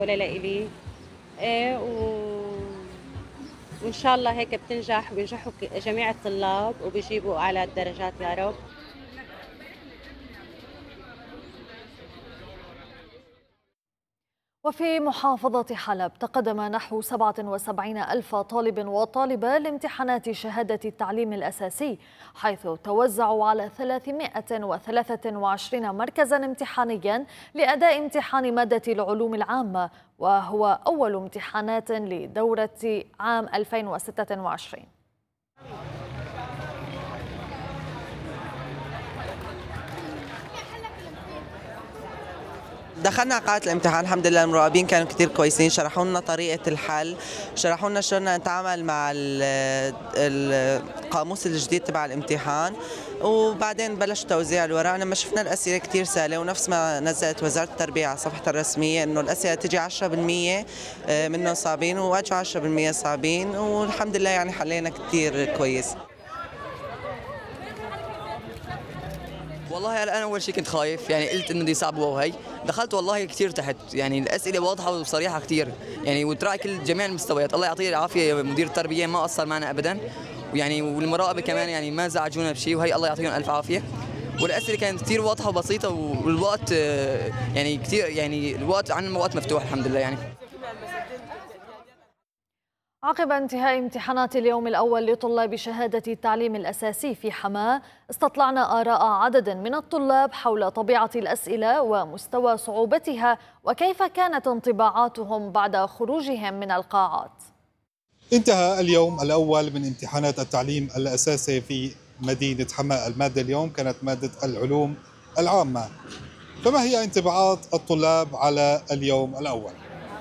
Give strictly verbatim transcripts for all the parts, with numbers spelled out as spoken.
ولا لإلي. إيه و... وإن شاء الله هيك بتنجح وبينجحوا ك- جميع الطلاب وبيجيبوا أعلى الدرجات يا رب. وفي محافظة حلب تقدم نحو سبعة وسبعين ألف طالب وطالبة لامتحانات شهادة التعليم الأساسي، حيث توزعوا على ثلاثمائة وثلاثة وعشرين مركزا امتحانيا لأداء امتحان مادة العلوم العامة، وهو أول امتحانات لدورة عام ألفين وستة وعشرين. دخلنا على قاعة الامتحان الحمد لله، المراقبين كانوا كتير كويسين، شرحوا لنا طريقة الحل، شرحوا لنا شو بدنا نتعامل مع ال- القاموس الجديد تبع الامتحان، وبعدين بلش توزيع الورق. لما شفنا الأسئلة كتير سهلة، ونفس ما نزلت وزارة التربية على صفحتها الرسمية إنه الأسئلة تجي عشرة بالمية منهم صعبين وأجوا عشرة بالمية صعبين، والحمد لله يعني حلينا كتير كويس. والله هلا انا اول شيء كنت خايف، يعني قلت انه دي صعبه وهي دخلت والله كثير تحت، يعني الاسئله واضحه وصريحه كثير، يعني وتراعي كل جميع المستويات. الله يعطيه العافيه مدير التربيه، ما قصر معنا ابدا، ويعني والمراقبه كمان يعني ما زعجونا بشيء، وهي الله يعطيهم الف عافيه. والاسئله كانت كثير واضحه وبسيطه، والوقت آه، يعني كثير، يعني الوقت عن الوقت مفتوح الحمد لله يعني. عقب انتهاء امتحانات اليوم الأول لطلاب شهادة التعليم الأساسي في حماة، استطلعنا آراء عدد من الطلاب حول طبيعة الأسئلة ومستوى صعوبتها وكيف كانت انطباعاتهم بعد خروجهم من القاعات. انتهى اليوم الأول من امتحانات التعليم الأساسي في مدينة حماة. المادة اليوم كانت مادة العلوم العامة. فما هي انطباعات الطلاب على اليوم الأول؟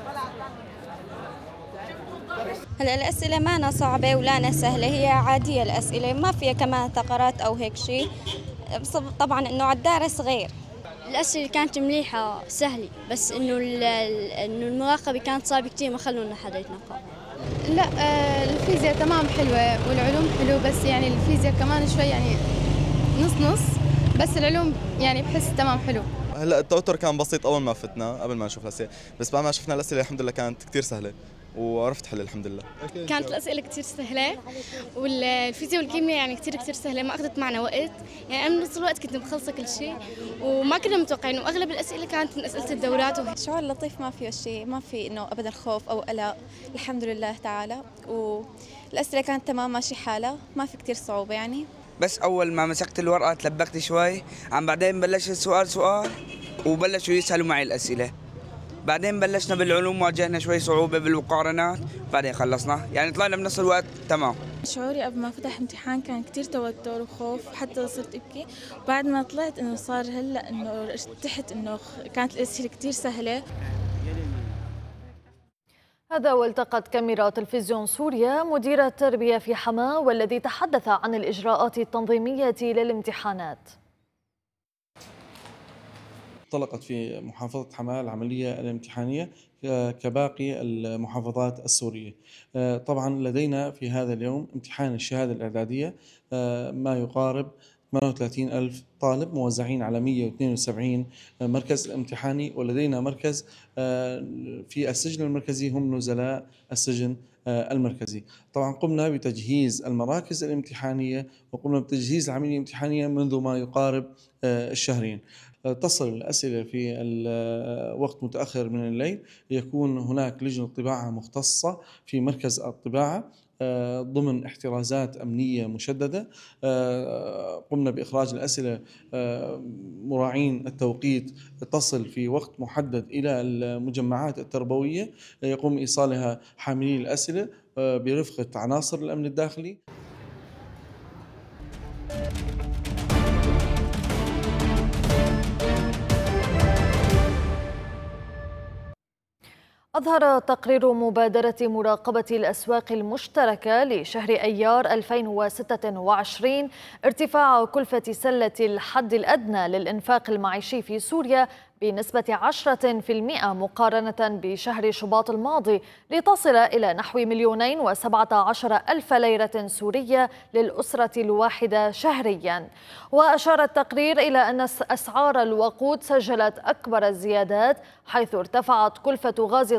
هلا الأسئلة ما أنا صعبة ولا أنا سهلة، هي عادية الأسئلة، ما فيها كمان ثغرات أو هيك شيء. بس طبعا إنه على الدارس غير. الأسئلة كانت مليحة سهلة، بس إنه إنه المراقبة كانت صعبة كتير، ما خلونا حدا يتنقى. لا آه، الفيزياء تمام حلوة والعلوم حلو، بس يعني الفيزياء كمان شوي يعني نص نص، بس العلوم يعني بحس تمام حلو. هلا التوتر كان بسيط اول ما فتنا، قبل ما نشوف الاسئله، بس بعد ما شفنا الاسئله الحمد لله كانت كثير سهله وعرفت حل الحمد لله. كانت الأسئلة كتير سهلة، والفيزياء والكيمياء يعني كتير كتير سهلة، ما أخذت معنا وقت، يعني أنا بنص الوقت كنت مخلصة كل شيء، وما كنا متوقعين، وأغلب الأسئلة كانت من أسئلة الدورات وهيك. شعور لطيف، ما فيه شيء، ما في إنه أبدا خوف أو قلق، الحمد لله تعالى. والأسئلة كانت تمام ماشي حالها، ما في كتير صعوبة يعني. بس أول ما مسكت الورقة تلبكت شوي، عم بعدين بلش السؤال سؤال وبلشوا يسألوا معي الأسئلة. بعدين بلشنا بالعلوم، واجهنا شوي صعوبة بالمقارنات، بعدين خلصنا، يعني طلعنا بنص الوقت تمام. شعوري قبل ما فتح امتحان كان كتير توتر وخوف، حتى صرت ابكي. بعد ما طلعت انه صار هلا انه ارتحت، انه كانت الاسئله كتير سهله. هذا والتقت كاميرا تلفزيون سوريا مدير التربية في حماة، والذي تحدث عن الإجراءات التنظيمية للامتحانات. انطلقت في محافظة حماة العملية الامتحانية كباقي المحافظات السورية. طبعا لدينا في هذا اليوم امتحان الشهادة الإعدادية ما يقارب ثمانية وثلاثين ألف طالب موزعين على مئة واثنين وسبعين مركز امتحاني، ولدينا مركز في السجن المركزي هم نزلاء السجن المركزي. طبعا قمنا بتجهيز المراكز الامتحانية وقمنا بتجهيز العملية الامتحانية منذ ما يقارب الشهرين. تصل الأسئلة في وقت متأخر من الليل، يكون هناك لجنة طباعة مختصة في مركز الطباعة ضمن احترازات أمنية مشددة. قمنا بإخراج الأسئلة مراعين التوقيت، تصل في وقت محدد إلى المجمعات التربوية، يقوم إيصالها حاملي الأسئلة برفقة عناصر الأمن الداخلي. أظهر تقرير مبادرة مراقبة الأسواق المشتركة لشهر أيار ألفين وستة وعشرين ارتفاع كلفة سلة الحد الأدنى للإنفاق المعيشي في سوريا بنسبة عشرة بالمئة مقارنة بشهر شباط الماضي، لتصل إلى نحو مليونين وسبعة عشر ألف ليرة سورية للأسرة الواحدة شهريا. وأشار التقرير إلى أن أسعار الوقود سجلت أكبر الزيادات، حيث ارتفعت كلفة غاز